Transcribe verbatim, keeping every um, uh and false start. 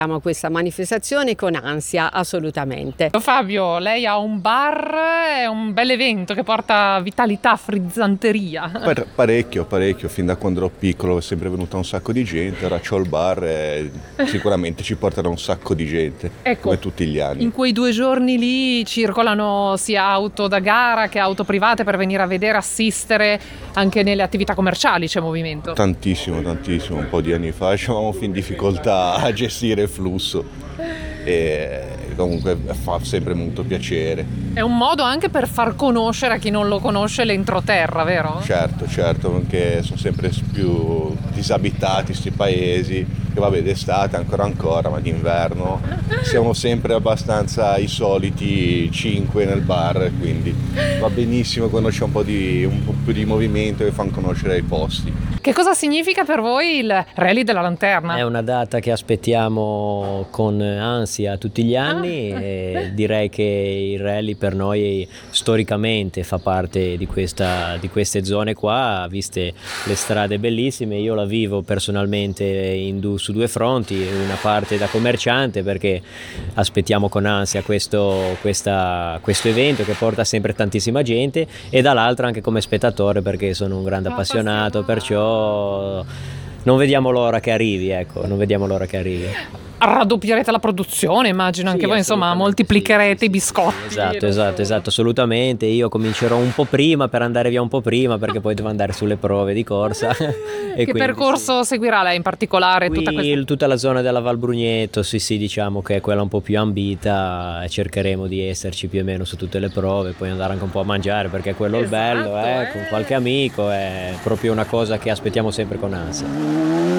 Aspettiamo questa manifestazione con ansia, assolutamente. Fabio, lei ha un bar, è un bel evento che porta vitalità, frizzanteria. Per, parecchio, parecchio, fin da quando ero piccolo è sempre venuta un sacco di gente, ora c'ho il bar e sicuramente ci porterà un sacco di gente, ecco, come tutti gli anni. In quei due giorni lì circolano sia auto da gara che auto private per venire a vedere, assistere, anche nelle attività commerciali c'è movimento. Tantissimo, tantissimo, un po' di anni fa avevamo fin difficoltà a gestire il flusso e comunque fa sempre molto piacere. È un modo anche per far conoscere a chi non lo conosce l'entroterra, vero? Certo, certo, perché sono sempre più disabitati sti paesi, che vabbè d'estate ancora ancora, ma d'inverno siamo sempre abbastanza i soliti cinque nel bar, quindi va benissimo quando c'è un po' di, un po' più di movimento e fanno conoscere i posti. Che cosa significa per voi il Rally della Lanterna? È una data che aspettiamo con ansia tutti gli anni ah. e direi che il rally per noi storicamente fa parte di, questa, di queste zone qua, viste le strade bellissime. Io la vivo personalmente in du, su due fronti, una parte da commerciante perché aspettiamo con ansia questo, questa, questo evento che porta sempre tantissima gente, e dall'altra anche come spettatore perché sono un grande appassionato, perciò non vediamo l'ora che arrivi, ecco, non vediamo l'ora che arrivi. Raddoppierete la produzione, immagino, sì, anche voi, insomma, moltiplicherete sì, i biscotti. Esatto, esatto, esatto, assolutamente. Io comincerò un po' prima per andare via un po' prima, perché poi devo andare sulle prove di corsa. E che percorso sì. seguirà lei in particolare? Qui, tutta, questa... tutta la zona della Val Brugneto, sì sì, diciamo che è quella un po' più ambita, e cercheremo di esserci più o meno su tutte le prove, poi andare anche un po' a mangiare, perché quello è esatto, il bello, eh, eh. con qualche amico, è proprio una cosa che aspettiamo sempre con ansia.